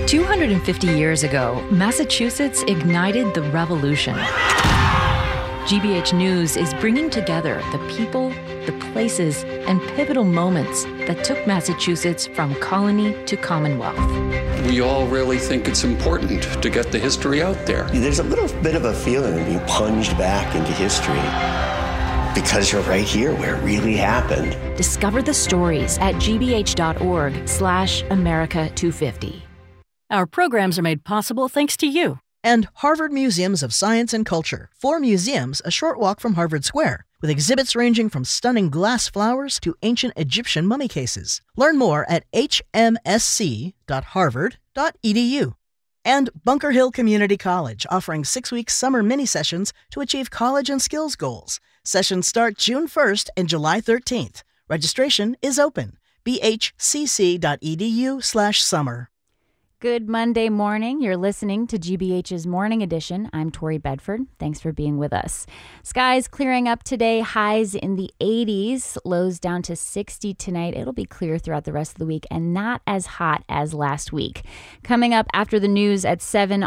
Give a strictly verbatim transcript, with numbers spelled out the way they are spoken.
two hundred fifty years ago, Massachusetts ignited the revolution. G B H News is bringing together the people, the places, and pivotal moments that took Massachusetts from colony to Commonwealth. We all really think it's important to get the history out there. There's a little bit of a feeling of being plunged back into history because you're right here where it really happened. Discover the stories at gbh.org slash America 250. Our programs are made possible thanks to you. And Harvard Museums of Science and Culture. Four museums a short walk from Harvard Square, with exhibits ranging from stunning glass flowers to ancient Egyptian mummy cases. Learn more at h m s c dot harvard dot e d u. And Bunker Hill Community College, offering six-week summer mini-sessions to achieve college and skills goals. Sessions start June first and July thirteenth. Registration is open. b h c c dot e d u slash summer. Good Monday morning. You're listening to G B H's Morning Edition. I'm Tori Bedford. Thanks for being with us. Skies clearing up today. Highs in the eighties. Lows down to sixty tonight. It'll be clear throughout the rest of the week and not as hot as last week. Coming up after the news at seven